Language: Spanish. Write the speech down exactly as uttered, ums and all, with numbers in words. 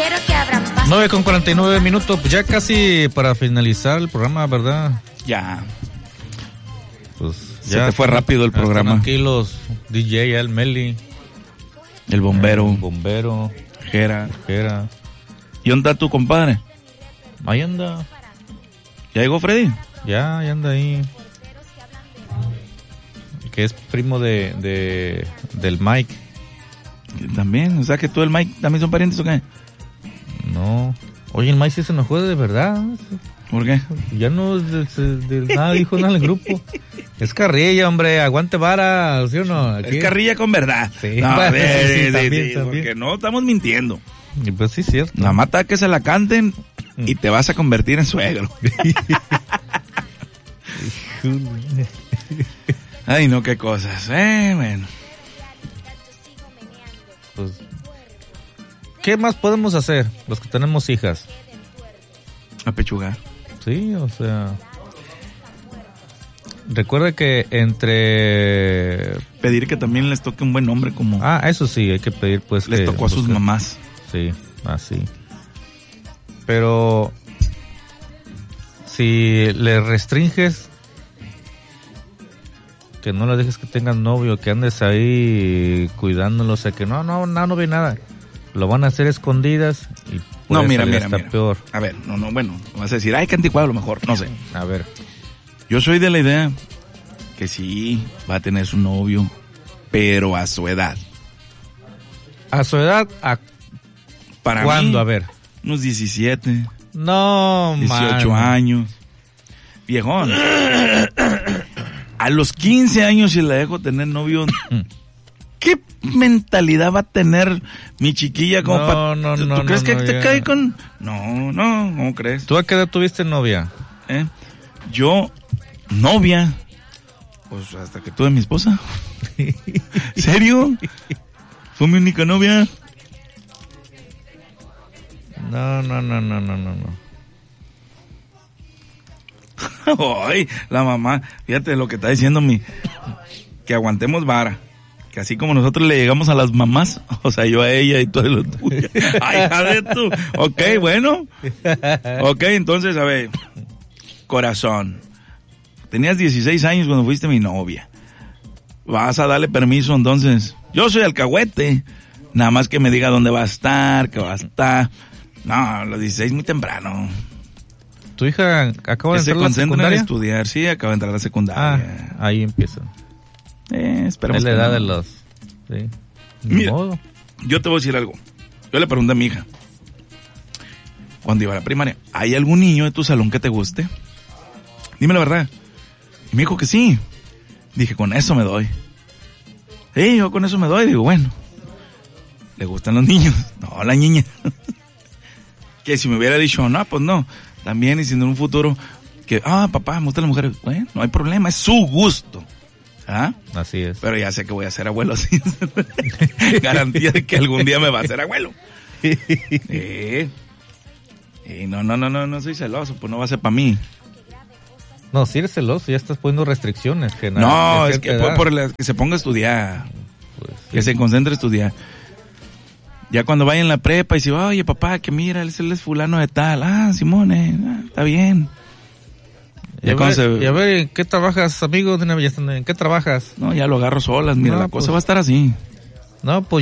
nueve con cuarenta y nueve minutos, pues ya casi para finalizar el programa, ¿verdad? Ya. Pues se ya te fue rápido el programa. Aquí los D J, el Meli. El bombero. El bombero. Jera. Jera. ¿Y dónde está tu compadre? Ahí anda. ¿Ya llegó Freddy? Ya, ya anda ahí. Que es primo de, de del Mike. También, o sea que tú y el Mike también son parientes o qué? No. Oye, el Mike sí se enojó de verdad. ¿Por qué? Ya no de, de, de nada dijo nada en el grupo. Es carrilla, hombre, aguante vara, ¿sí o no? Aquí... Es carrilla con verdad. Sí, no, bueno, a ver, sí, sí, también, sí, también. porque no estamos mintiendo. Y pues sí, cierto. Nada más está que se la canten y te vas a convertir en suegro. Ay, no, qué cosas. Eh, bueno. Pues, ¿qué más podemos hacer los que tenemos hijas? Apechugar. Sí, o sea... Recuerda que entre... Pedir que también les toque un buen nombre como... Ah, eso sí, hay que pedir pues les que... tocó a sus busquen. mamás. Sí, así. Pero... Si le restringes... Que no le dejes que tengan novio, que andes ahí cuidándolo, o sea que no, no, no, no ve nada. Lo van a hacer escondidas y no, mira, mira, hasta mira. peor. A ver, no, no, bueno, vas a decir, ay, qué anticuado a lo mejor, no sé. A ver. Yo soy de la idea que sí, va a tener su novio, pero a su edad. ¿A su edad? ¿A Para cuándo? mí, A ver. Unos diecisiete. No, dieciocho man. años. Viejón. A los quince años si la dejo tener novio, ¿qué mentalidad va a tener mi chiquilla como No, para... no, ¿Tú, no, ¿tú crees no, que no, te ya. cae con...? No, no, ¿cómo crees? ¿Tú a qué edad tuviste novia? ¿Eh? Yo, novia, pues hasta que tuve mi esposa. ¿Serio? ¿Fue mi única novia? No, no, no, no, no, no, no. Ay, la mamá, fíjate lo que está diciendo mi, que aguantemos vara, que así como nosotros le llegamos a las mamás, o sea, yo a ella y tú a lo tuyo. Ay, hija de tú. Ok, bueno. Ok, entonces, a ver, corazón, tenías dieciséis años cuando fuiste mi novia. Vas a darle permiso, entonces. Yo soy alcahuete, nada más que me diga dónde va a estar, qué va a estar. No, a los dieciséis muy temprano. ¿Tu hija acaba de Que se entrar a la concentra en secundaria? estudiar, sí, acaba de entrar a la secundaria. Ah, ahí empieza. Eh, esperemos Es la que edad no. de los... Sí. Ni Mira, modo. yo te voy a decir algo. Yo le pregunté a mi hija, cuando iba a la primaria, ¿hay algún niño de tu salón que te guste? Dime la verdad. Y me dijo que sí. Dije, con eso me doy. Sí, yo con eso me doy. Digo, bueno, ¿le gustan los niños? No, la niña. Que si me hubiera dicho, no, pues no. También, y si en un futuro, que, ah, papá, me gustan las mujeres. Bueno, no hay problema, es su gusto. ¿Ah? Así es. Pero ya sé que voy a ser abuelo, así. Garantía de que algún día me va a hacer abuelo. Eh. Y no, no, no, no, no soy celoso, pues no va a ser para mí. No, si eres celoso, ya estás poniendo restricciones. Que No, nada, es que por, por la- que se ponga a estudiar, Pues, que se concentre a estudiar. Ya cuando vaya en la prepa y si, oye papá, que mira, él es, él es fulano de tal. Ah, Simone, ah, está bien. Y a, cuando ver, se- y a ver, ¿en qué trabajas, amigo? ¿En qué trabajas? No, ya lo agarro solas, mira, No, la cosa pues- va a estar así. No, pues